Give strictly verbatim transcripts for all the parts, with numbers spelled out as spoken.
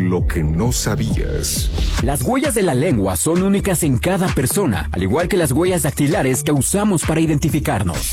lo que no sabías. Las huellas de la lengua son únicas en cada persona, al igual que las huellas dactilares que usamos para identificarnos.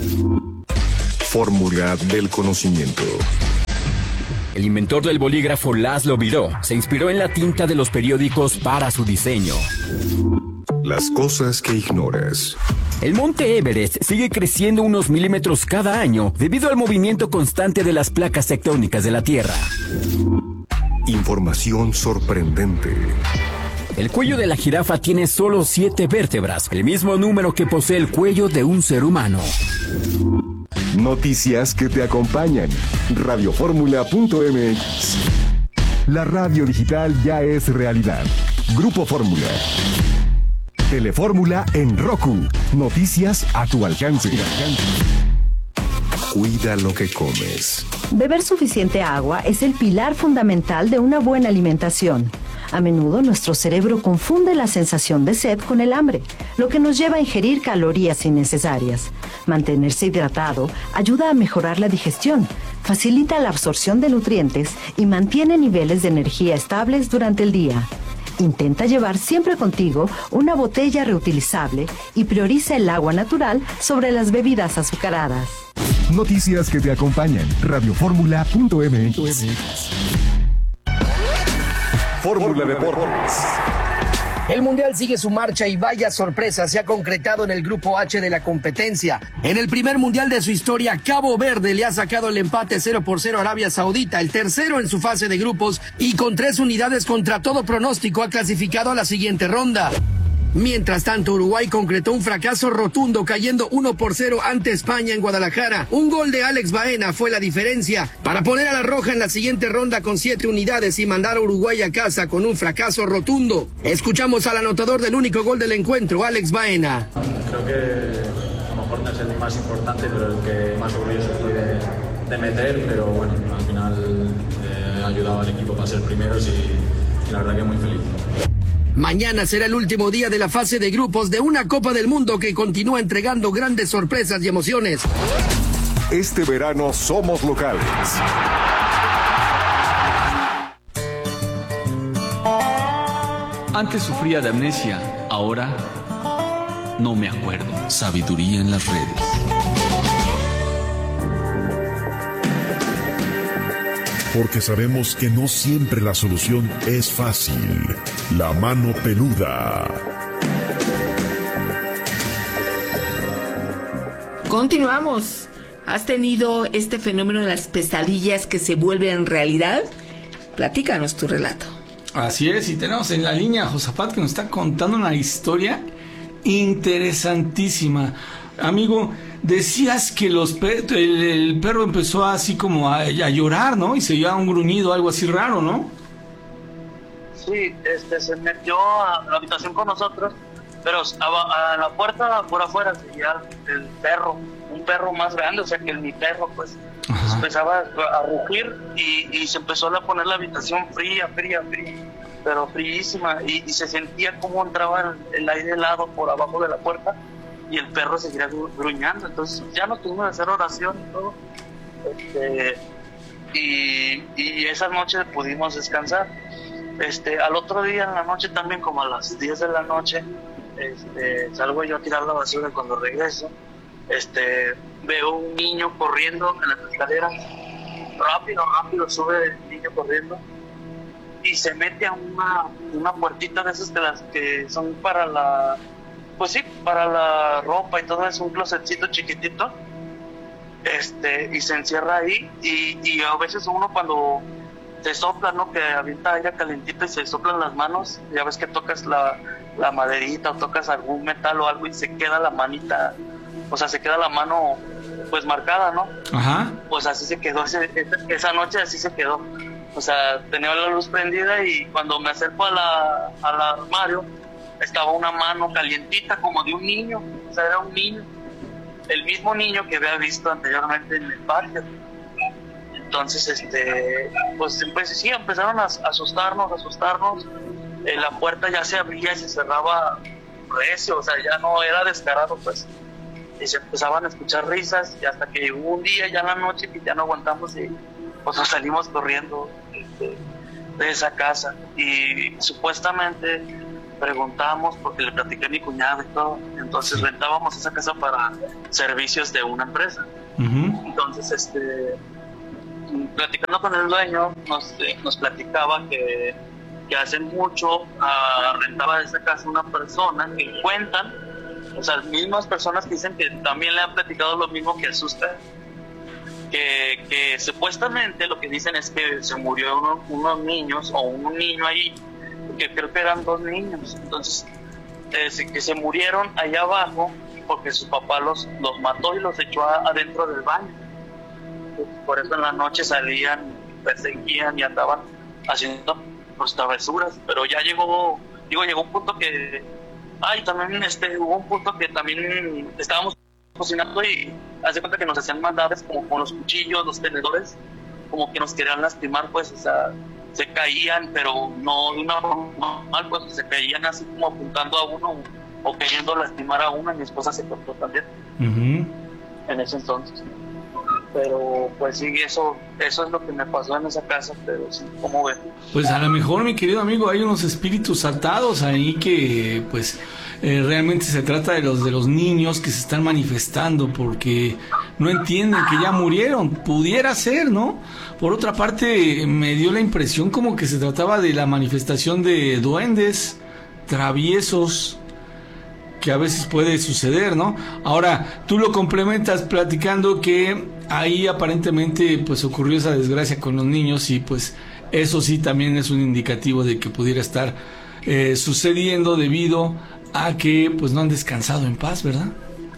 Fórmula del conocimiento. El inventor del bolígrafo Laszlo Biró se inspiró en la tinta de los periódicos para su diseño. Las cosas que ignoras. El monte Everest sigue creciendo unos milímetros cada año debido al movimiento constante de las placas tectónicas de la Tierra. Información sorprendente. El cuello de la jirafa tiene solo siete vértebras, el mismo número que posee el cuello de un ser humano. Noticias que te acompañan. radio fórmula punto m x. La radio digital ya es realidad. Grupo Fórmula. Telefórmula en Roku. Noticias a tu alcance. Cuida lo que comes. Beber suficiente agua es el pilar fundamental de una buena alimentación. A menudo nuestro cerebro confunde la sensación de sed con el hambre, lo que nos lleva a ingerir calorías innecesarias. Mantenerse hidratado ayuda a mejorar la digestión, facilita la absorción de nutrientes y mantiene niveles de energía estables durante el día. Intenta llevar siempre contigo una botella reutilizable y prioriza el agua natural sobre las bebidas azucaradas. Noticias que te acompañan. radio fórmula punto m x. Fórmula Deportes. El Mundial sigue su marcha y vaya sorpresa se ha concretado en el Grupo H de la competencia. En el primer Mundial de su historia, Cabo Verde le ha sacado el empate cero por cero a Arabia Saudita, el tercero en su fase de grupos, y con tres unidades contra todo pronóstico ha clasificado a la siguiente ronda. Mientras tanto, Uruguay concretó un fracaso rotundo cayendo uno por cero ante España en Guadalajara. Un gol de Alex Baena fue la diferencia para poner a la Roja en la siguiente ronda con siete unidades y mandar a Uruguay a casa con un fracaso rotundo. Escuchamos al anotador del único gol del encuentro, Alex Baena. Creo que a lo mejor no es el más importante, pero el que más orgulloso estoy de, de meter, pero bueno, al final eh, ha ayudado al equipo para ser primeros y, y la verdad que muy feliz. Mañana será el último día de la fase de grupos de una Copa del Mundo que continúa entregando grandes sorpresas y emociones. Este verano somos locales. Antes sufría de amnesia, ahora no me acuerdo. Sabiduría en las redes. Porque sabemos que no siempre la solución es fácil. La mano peluda. Continuamos. ¿Has tenido este fenómeno de las pesadillas que se vuelven realidad? Platícanos tu relato. Así es, y tenemos en la línea a Josafat que nos está contando una historia interesantísima. Amigo, decías que los per- el, el perro empezó así como a, a llorar, ¿no? Y se oía un gruñido, algo así raro, ¿no? Sí, este, se metió a la habitación con nosotros, pero a, a la puerta por afuera seguía el perro, un perro más grande, o sea que mi perro, pues, pues empezaba a rugir y, y se empezó a poner la habitación fría, fría, fría, pero fríísima, y, y se sentía como entraba el, el aire helado por abajo de la puerta y el perro seguía gruñando. Entonces ya no tuvimos que hacer oración y todo, este, y, y esa noche pudimos descansar. Este, al otro día en la noche también, como a las diez de la noche, este, salgo yo a tirar la basura. Cuando regreso, este, veo un niño corriendo en las escaleras, rápido, rápido sube el niño corriendo y se mete a una, una puertita de esas de las que son para la, pues sí, para la ropa y todo eso, un closetcito chiquitito, este, y se encierra ahí, y, y a veces uno cuando te sopla, ¿no? Que avienta aire calentito y se soplan las manos, ya ves que tocas la, la maderita o tocas algún metal o algo y se queda la manita, o sea, se queda la mano pues marcada, ¿no? Ajá. Pues así se quedó, ese, esa noche así se quedó, o sea, tenía la luz prendida y cuando me acerco a la, al armario estaba una mano calientita como de un niño, o sea, era un niño, el mismo niño que había visto anteriormente en el parque. Entonces, este, pues, pues sí, empezaron a asustarnos, a asustarnos. Eh, la puerta ya se abría y se cerraba recio, o sea, ya no era descarado, pues. Y se empezaban a escuchar risas, y hasta que llegó un día ya en la noche que ya no aguantamos y pues nos salimos corriendo. Este, de esa casa. Y supuestamente preguntamos, porque le platiqué a mi cuñado y todo, entonces sí. rentábamos esa casa para servicios de una empresa. Uh-huh. Entonces, este, platicando con el dueño, nos, eh, nos platicaba que, que hace mucho uh, rentaba esa casa una persona que cuentan, o sea, mismas personas que dicen que también le han platicado lo mismo que asusta, que, que supuestamente lo que dicen es que se murió uno, unos niños o un niño ahí, que creo que eran dos niños, entonces eh, que se murieron allá abajo porque su papá los, los mató y los echó a, adentro del baño. Por eso en la noche salían, perseguían y andaban haciendo pues travesuras, pero ya llegó, digo, llegó un punto que, ay, también este, hubo un punto que también estábamos cocinando y hace cuenta que nos hacían maldades como con los cuchillos, los tenedores, como que nos querían lastimar, pues, o sea, se caían, pero no de una forma normal, pues se caían así como apuntando a uno o queriendo lastimar a uno, y mi esposa se cortó también uh-huh. en ese entonces. Pero pues sí, eso eso es lo que me pasó en esa casa, pero sí, ¿cómo ven? Pues a lo mejor, mi querido amigo, hay unos espíritus atados ahí que pues eh, realmente se trata de los de los niños que se están manifestando porque no entienden que ya murieron, pudiera ser, ¿no? Por otra parte, me dio la impresión como que se trataba de la manifestación de duendes traviesos, que a veces puede suceder, ¿no? Ahora, tú lo complementas platicando que ahí aparentemente pues ocurrió esa desgracia con los niños y pues eso sí también es un indicativo de que pudiera estar eh, sucediendo debido a que pues no han descansado en paz, ¿verdad?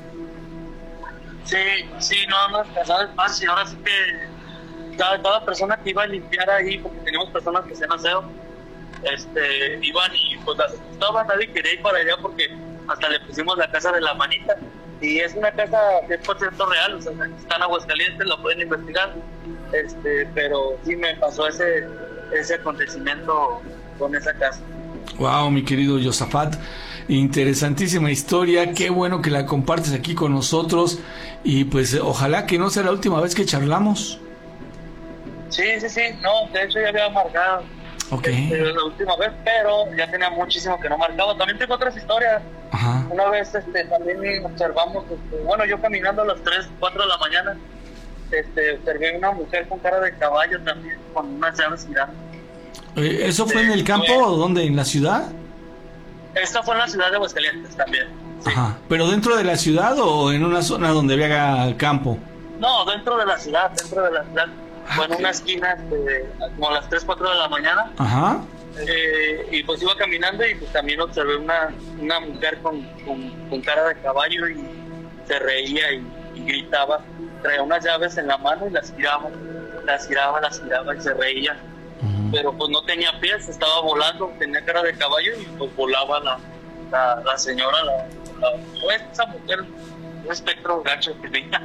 Sí, sí, no han descansado en paz y ahora sí que cada, cada persona que iba a limpiar ahí, porque teníamos personas que hacían aseo, este, iban y pues las asustaban, nadie quería ir para allá porque hasta le pusimos la casa de la manita y es una casa cien por ciento real, o sea, está en Aguascalientes, la pueden investigar, este, pero sí me pasó ese ese acontecimiento con esa casa. Wow, mi querido Josafat, interesantísima historia, qué bueno que la compartes aquí con nosotros y pues ojalá que no sea la última vez que charlamos. Sí, sí, sí, no, de hecho ya había marcado okay. este, la última vez, pero ya tenía muchísimo que no marcaba. También tengo otras historias. Ajá. Una vez este, también observamos, este, bueno, yo caminando a las tres, cuatro de la mañana, este, observé una mujer con cara de caballo también, con unas llaves girando. Eh, ¿Eso fue en el campo o dónde? ¿En la ciudad? Esta fue en la ciudad de Aguascalientes también. Sí. Ajá. ¿Pero dentro de la ciudad o en una zona donde había campo? No, dentro de la ciudad, dentro de la ciudad. Fue en una esquina, este, como a las tres, cuatro de la mañana. Ajá. Eh, y pues iba caminando y pues también observé una, una mujer con, con, con cara de caballo y se reía y, y gritaba. Traía unas llaves en la mano y las giraba, las giraba, las giraba y se reía. Uh-huh. Pero pues no tenía pies, estaba volando, tenía cara de caballo y pues volaba la, la, la señora, la, la, pues, esa mujer, un espectro gacho que tenía.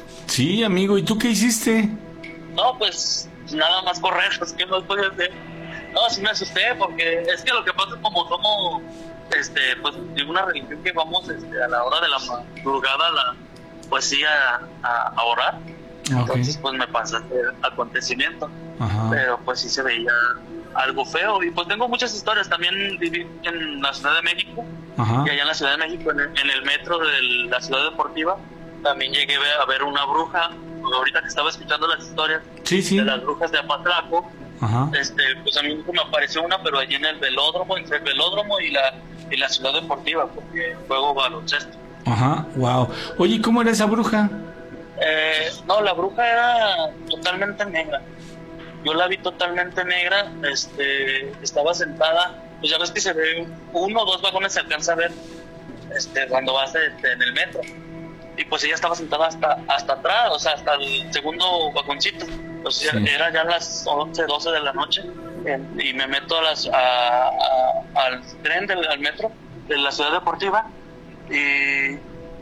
Sí, amigo, ¿y tú qué hiciste? No, pues nada más correr, pues ¿qué más podía hacer? No, sí me asusté porque es que lo que pasa es como somos, este, pues de una religión que vamos este, a la hora de la madrugada, la, pues sí a, a, a orar. Okay. Entonces pues me pasa el acontecimiento. Ajá. Pero pues sí se veía algo feo y pues tengo muchas historias. También viví en la Ciudad de México. Ajá. Y allá en la Ciudad de México, en el, en el metro de la Ciudad Deportiva, también llegué a ver una bruja. Ahorita que estaba escuchando las historias sí, sí. de las brujas de Apatraco, ajá. este, pues a mí me apareció una, pero allí en el velódromo, entre el velódromo y la, y la Ciudad Deportiva, porque juego baloncesto. Ajá, wow. Oye, ¿cómo era esa bruja? Eh, no, la bruja era totalmente negra. Yo la vi totalmente negra, este, estaba sentada, pues ya ves que se ve uno o dos vagones se alcanza a ver este, cuando vas este, en el metro. Y pues ella estaba sentada hasta hasta atrás, o sea, hasta el segundo vagoncito. Pues sí. Era ya las once, doce de la noche en, y me meto a las, a, a, al tren, del, al metro de la Ciudad Deportiva y,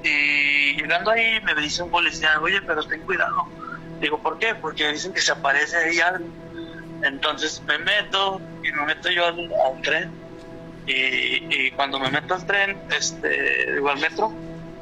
y llegando ahí me dice un policía, oye, pero ten cuidado. Digo, ¿por qué? Porque dicen que se aparece ahí algo. Entonces me meto y me meto yo al, al tren y, y cuando me meto al tren, este, digo, al metro,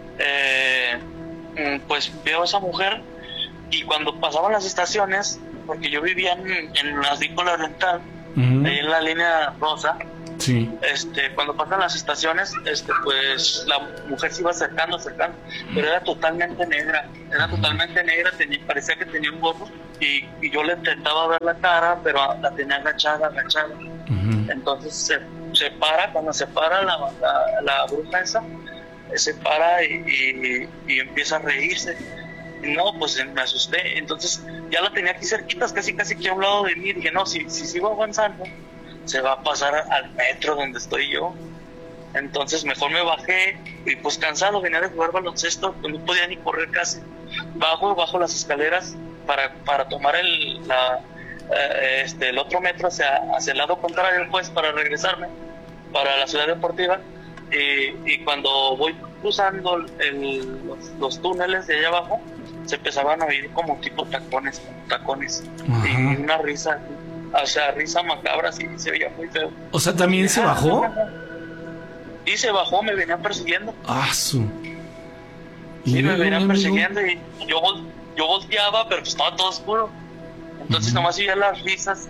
Eh, pues veo a esa mujer y cuando pasaban las estaciones, porque yo vivía en, en la Agrícola Oriental, uh-huh. ahí en la línea rosa. Sí. Este, cuando pasan las estaciones, este, pues la mujer se iba acercando, acercando, pero era totalmente negra, era totalmente negra, tenía, parecía que tenía un gorro y, y yo le intentaba ver la cara, pero la tenía agachada, agachada. Uh-huh. Entonces se, se para, cuando se para la, la, la bruja esa, se para y, y, y empieza a reírse. No, pues me asusté, entonces ya la tenía aquí cerquitas, casi casi aquí a un lado de mí, dije, no, si, si sigo avanzando, se va a pasar al metro donde estoy yo. Entonces mejor me bajé y pues cansado, venía de jugar baloncesto, pues no podía ni correr casi. Bajo, bajo las escaleras para, para tomar el, la, eh, este, el otro metro hacia, hacia el lado contrario, pues, para regresarme para la ciudad deportiva. Y, y cuando voy cruzando el, los, los túneles de allá abajo, se empezaban a oír como tipo tacones, tacones. Ajá. Y una risa, o sea, risa macabra, sí, se veía muy feo. O sea, ¿también y, se bajó? Y se bajó, me venían persiguiendo. Ah, su. Sí, me venían persiguiendo y yo, yo volteaba, pero pues estaba todo oscuro. Entonces uh-huh. nomás oía las risas.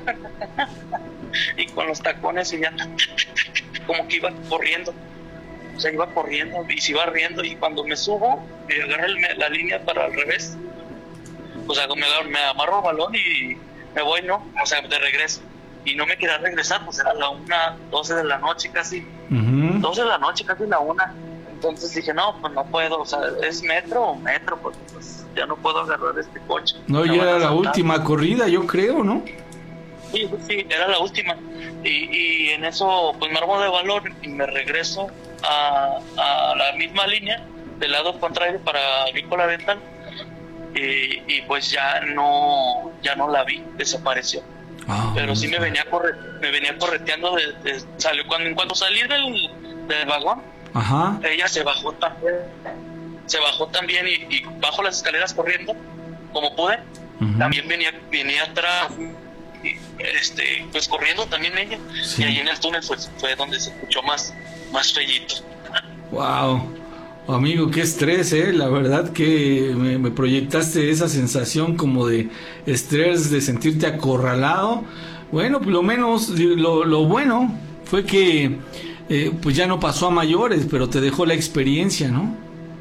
Y con los tacones y ya como que iba corriendo. O sea, iba corriendo y se iba riendo. Y cuando me subo, me agarro el, la línea para al revés. O sea, me, me amarro el balón y me voy, ¿no? O sea, de regreso. Y no me quería regresar, pues era la una, doce de la noche casi. Uh-huh. doce de la noche, casi la una. Entonces dije, no, pues no puedo. O sea, ¿es metro o metro? Porque pues ya no puedo agarrar este coche. No, ya era la última corrida, yo creo, ¿no? Sí, sí, era la última. Y, y en eso, pues me armo de valor y me regreso a, a la misma línea del lado contrario para Agrícola Dental. Y, y pues ya no ya no la vi, desapareció. Oh, pero sí me venía corre, me venía correteando de, de, salió cuando en cuanto salí del, del vagón. Ajá. Ella se bajó también se bajó también y, y bajó las escaleras corriendo como pude. Uh-huh. También venía venía atrás y, este pues corriendo también ella. Sí. Y ahí en el túnel fue, fue donde se escuchó más más fellito. Wow. Amigo, qué estrés, ¿eh? La verdad que me, me proyectaste esa sensación como de estrés, de sentirte acorralado. Bueno, pues lo menos, lo, lo bueno fue que eh, pues ya no pasó a mayores, pero te dejó la experiencia, ¿no?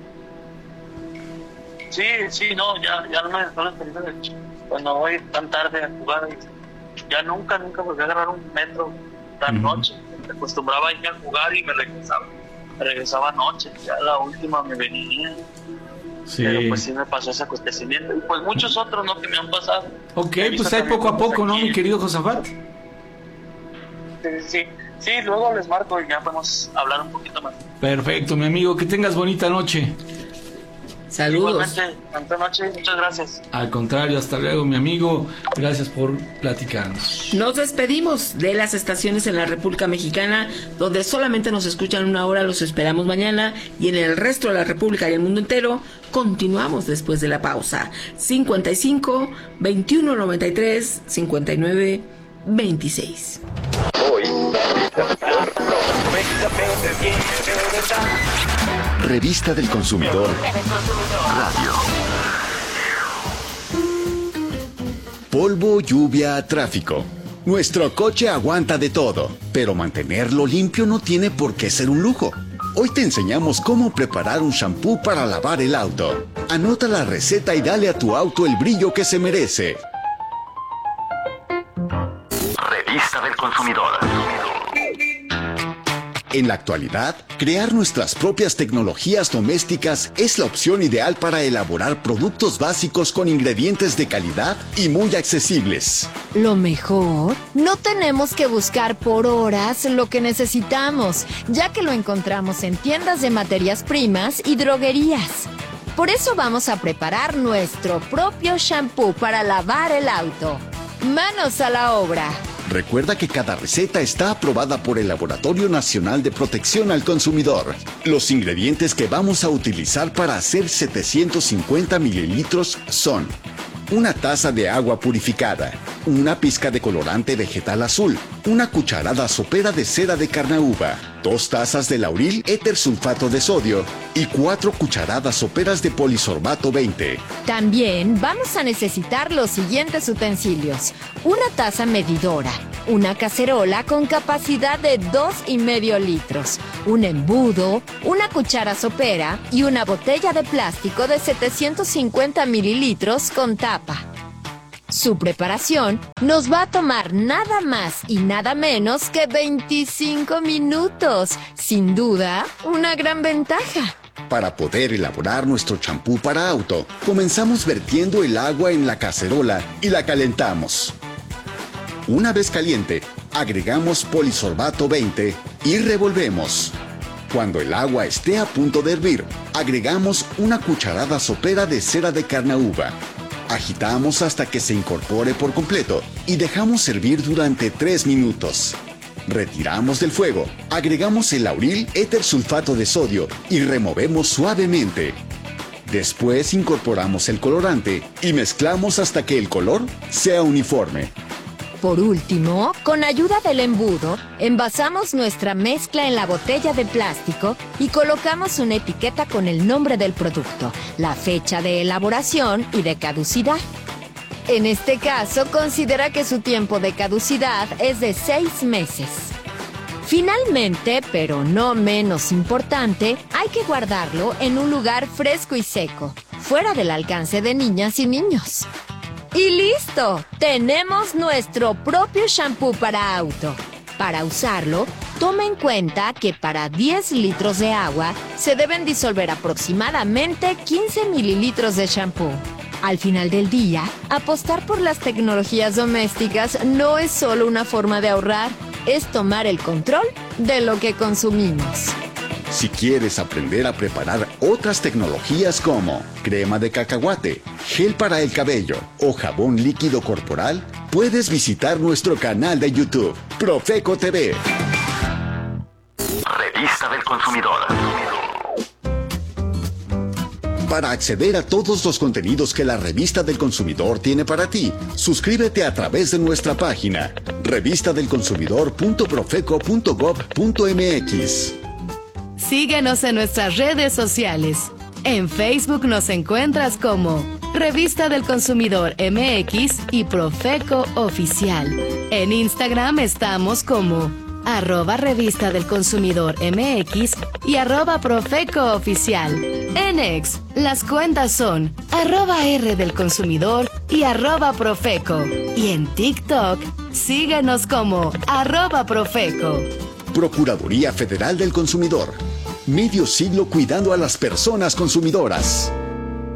Sí, sí, no, ya, ya no me dejó la experiencia de cuando voy tan tarde a jugar. Ya nunca, nunca volví a agarrar un metro tan uh-huh. noche. Me acostumbraba a ir a jugar y me regresaba. regresaba anoche, ya la última me venía. Sí. Pero pues sí me pasó ese acontecimiento y pues muchos otros, ¿no? Que me han pasado. Ok, pues hay poco a poco, ¿no, mi querido Josafat? Sí, sí, sí, luego les marco y ya podemos hablar un poquito más. Perfecto, mi amigo, que tengas bonita noche. Saludos. Igualmente, buenas noches, muchas gracias. Al contrario, hasta luego, mi amigo. Gracias por platicarnos. Nos despedimos de las estaciones en la República Mexicana, donde solamente nos escuchan una hora. Los esperamos mañana. Y en el resto de la República y el mundo entero, continuamos después de la pausa. cincuenta y cinco, veintiuno noventa y tres, cincuenta y nueve, veintiséis. Hoy, Revista del Consumidor Radio. Polvo, lluvia, tráfico. Nuestro coche aguanta de todo, pero mantenerlo limpio no tiene por qué ser un lujo. Hoy te enseñamos cómo preparar un shampoo para lavar el auto. Anota la receta y dale a tu auto el brillo que se merece. Revista del Consumidor. En la actualidad, crear nuestras propias tecnologías domésticas es la opción ideal para elaborar productos básicos con ingredientes de calidad y muy accesibles. Lo mejor, no tenemos que buscar por horas lo que necesitamos, ya que lo encontramos en tiendas de materias primas y droguerías. Por eso vamos a preparar nuestro propio shampoo para lavar el auto. ¡Manos a la obra! Recuerda que cada receta está aprobada por el Laboratorio Nacional de Protección al Consumidor. Los ingredientes que vamos a utilizar para hacer setecientos cincuenta mililitros son una taza de agua purificada, una pizca de colorante vegetal azul, una cucharada sopera de cera de carnauba, dos tazas de lauril éter sulfato de sodio y cuatro cucharadas soperas de polisorbato veinte. También vamos a necesitar los siguientes utensilios: una taza medidora, una cacerola con capacidad de dos y medio litros, un embudo, una cuchara sopera y una botella de plástico de setecientos cincuenta mililitros con tapa. Su preparación nos va a tomar nada más y nada menos que veinticinco minutos. Sin duda, una gran ventaja. Para poder elaborar nuestro champú para auto, comenzamos vertiendo el agua en la cacerola y la calentamos. Una vez caliente, agregamos polisorbato veinte y revolvemos. Cuando el agua esté a punto de hervir, agregamos una cucharada sopera de cera de carnauba. Agitamos hasta que se incorpore por completo y dejamos hervir durante tres minutos. Retiramos del fuego, agregamos el lauril éter sulfato de sodio y removemos suavemente. Después incorporamos el colorante y mezclamos hasta que el color sea uniforme. Por último, con ayuda del embudo, envasamos nuestra mezcla en la botella de plástico y colocamos una etiqueta con el nombre del producto, la fecha de elaboración y de caducidad. En este caso, considera que su tiempo de caducidad es de seis meses. Finalmente, pero no menos importante, hay que guardarlo en un lugar fresco y seco, fuera del alcance de niñas y niños. ¡Y listo! Tenemos nuestro propio shampoo para auto. Para usarlo, toma en cuenta que para diez litros de agua se deben disolver aproximadamente quince mililitros de shampoo. Al final del día, apostar por las tecnologías domésticas no es solo una forma de ahorrar, es tomar el control de lo que consumimos. Si quieres aprender a preparar otras tecnologías como crema de cacahuate, gel para el cabello o jabón líquido corporal, puedes visitar nuestro canal de YouTube, Profeco T V. Revista del Consumidor. Para acceder a todos los contenidos que la Revista del Consumidor tiene para ti, suscríbete a través de nuestra página revista del consumidor punto profeco punto gob punto mx. Síguenos en nuestras redes sociales. En Facebook nos encuentras como Revista del Consumidor M X y Profeco Oficial. En Instagram estamos como arroba Revista del Consumidor M X y arroba Profeco Oficial. En X, las cuentas son arroba R del Consumidor y arroba Profeco. Y en TikTok, síguenos como arroba Profeco. Procuraduría Federal del Consumidor. Medio siglo cuidando a las personas consumidoras.